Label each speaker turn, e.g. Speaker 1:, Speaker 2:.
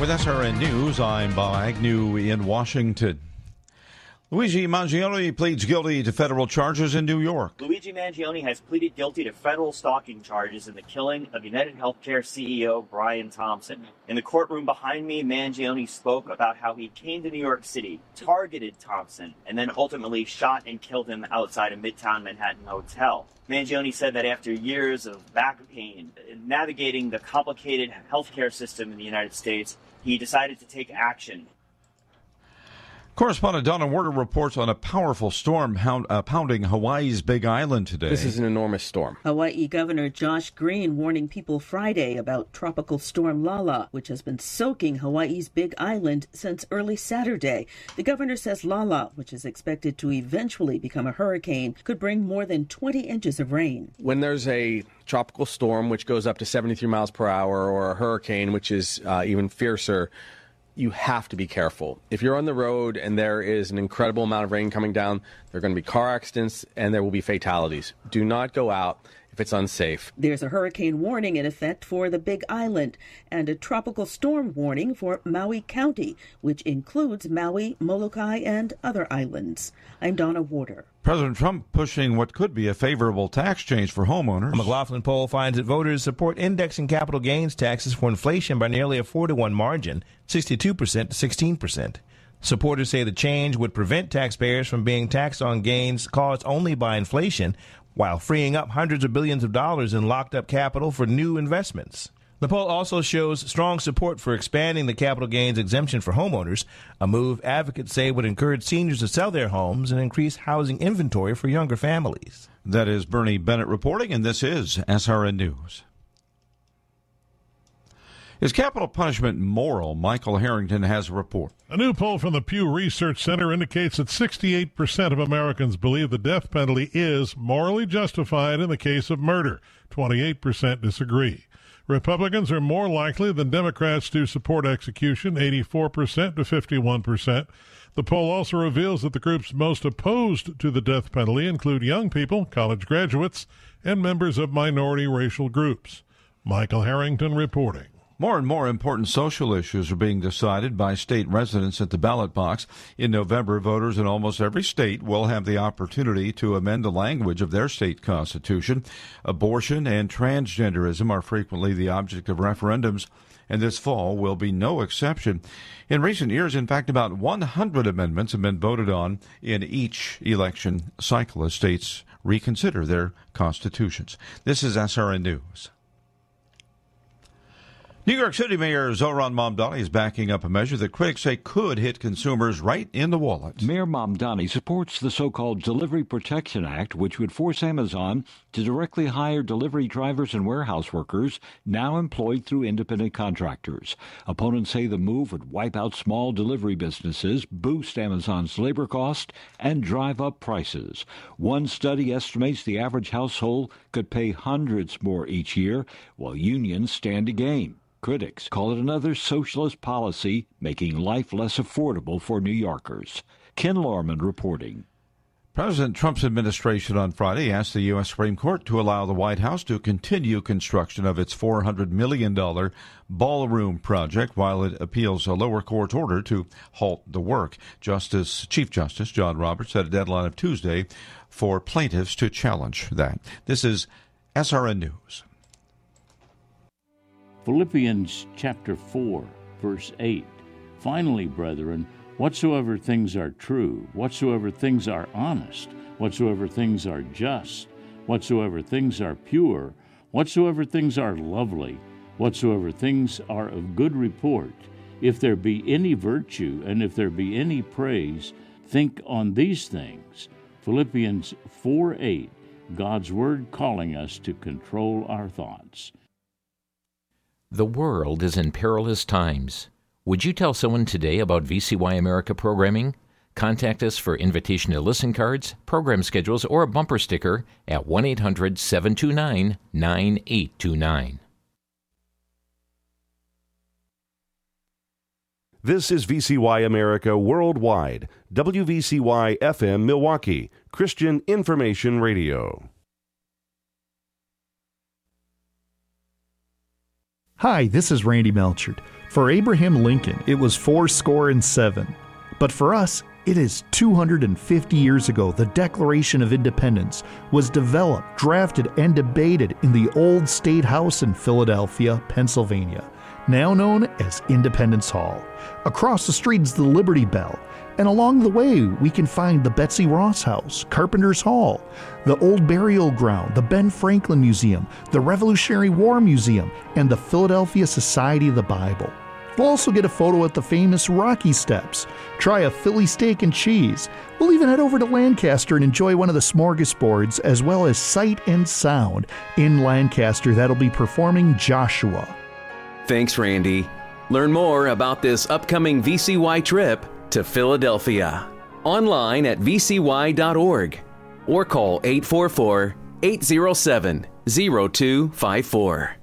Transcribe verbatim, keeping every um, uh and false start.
Speaker 1: With S R N News, I'm Bob Agnew in Washington. Luigi Mangione pleads guilty to federal charges in New York.
Speaker 2: Luigi Mangione has pleaded guilty to federal stalking charges in the killing of United Healthcare C E O Brian Thompson. In the courtroom behind me, Mangione spoke about how he came to New York City, targeted Thompson, and then ultimately shot and killed him outside a Midtown Manhattan hotel. Mangione said that after years of back pain, navigating the complicated healthcare system in the United States, he decided to take action.
Speaker 1: Correspondent Donna Werder reports on a powerful storm pound, uh, pounding Hawaii's Big Island today.
Speaker 3: This is an enormous storm.
Speaker 4: Hawaii Governor Josh Green warning people Friday about Tropical Storm Lala, which has been soaking Hawaii's Big Island since early Saturday. The governor says Lala, which is expected to eventually become a hurricane, could bring more than twenty inches of rain.
Speaker 3: When there's a tropical storm, which goes up to seventy-three miles per hour, or a hurricane, which is uh, even fiercer, you have to be careful. If you're on the road and there is an incredible amount of rain coming down, there are going to be car accidents and there will be fatalities. Do not go out if it's unsafe.
Speaker 4: There's a hurricane warning in effect for the Big Island and a tropical storm warning for Maui County, which includes Maui, Molokai, and other islands. I'm Donna Warder.
Speaker 1: President Trump pushing what could be a favorable tax change for homeowners.
Speaker 5: A McLaughlin poll finds that voters support indexing capital gains taxes for inflation by nearly a four to one margin, sixty-two percent to sixteen percent. Supporters say the change would prevent taxpayers from being taxed on gains caused only by inflation, while freeing up hundreds of billions of dollars in locked-up capital for new investments. The poll also shows strong support for expanding the capital gains exemption for homeowners, a move advocates say would encourage seniors to sell their homes and increase housing inventory for younger families.
Speaker 1: That is Bernie Bennett reporting, and this is S R N News. Is capital punishment moral? Michael Harrington has a report.
Speaker 6: A new poll from the Pew Research Center indicates that sixty-eight percent of Americans believe the death penalty is morally justified in the case of murder. twenty-eight percent disagree. Republicans are more likely than Democrats to support execution, eighty-four percent to fifty-one percent. The poll also reveals that the groups most opposed to the death penalty include young people, college graduates, and members of minority racial groups. Michael Harrington reporting.
Speaker 1: More and more important social issues are being decided by state residents at the ballot box. In November, voters in almost every state will have the opportunity to amend the language of their state constitution. Abortion and transgenderism are frequently the object of referendums, and this fall will be no exception. In recent years, in fact, about one hundred amendments have been voted on in each election cycle as states reconsider their constitutions. This is S R N News. New York City Mayor Zohran Mamdani is backing up a measure that critics say could hit consumers right in the wallet.
Speaker 7: Mayor Mamdani supports the so-called Delivery Protection Act, which would force Amazon to directly hire delivery drivers and warehouse workers now employed through independent contractors. Opponents say the move would wipe out small delivery businesses, boost Amazon's labor cost, and drive up prices. One study estimates the average household could pay hundreds more each year, while unions stand to gain. Critics call it another socialist policy, making life less affordable for New Yorkers. Ken Lorman reporting.
Speaker 1: President Trump's administration on Friday asked the U S Supreme Court to allow the White House to continue construction of its four hundred million dollars ballroom project while it appeals a lower court order to halt the work. Justice Chief Justice John Roberts set a deadline of Tuesday for plaintiffs to challenge that. This is S R N News.
Speaker 8: Philippians chapter four, verse eight. Finally, brethren, whatsoever things are true, whatsoever things are honest, whatsoever things are just, whatsoever things are pure, whatsoever things are lovely, whatsoever things are of good report, if there be any virtue and if there be any praise, think on these things. Philippians four eight, God's Word calling us to control our thoughts.
Speaker 9: The world is in perilous times. Would you tell someone today about V C Y America programming? Contact us for invitation to listen cards, program schedules, or a bumper sticker at one eight hundred seven two nine nine eight two nine.
Speaker 10: This is V C Y America Worldwide, W V C Y F M Milwaukee, Christian Information Radio.
Speaker 11: Hi, this is Randy Melchert. For Abraham Lincoln, it was four score and seven. But for us, it is two hundred fifty years ago the Declaration of Independence was developed, drafted, and debated in the old State House in Philadelphia, Pennsylvania, now known as Independence Hall. Across the street is the Liberty Bell, and along the way we can find the Betsy Ross House, Carpenter's Hall, the Old Burial Ground, the Ben Franklin Museum, the Revolutionary War Museum, and the Philadelphia Society of the Bible. We'll also get a photo at the famous Rocky Steps, try a Philly steak and cheese. We'll even head over to Lancaster and enjoy one of the smorgasbords, as well as Sight and Sound in Lancaster that'll be performing Joshua.
Speaker 12: Thanks, Randy. Learn more about this upcoming V C Y trip to Philadelphia online at v c y dot org or call eight four four, eight zero seven, zero two five four.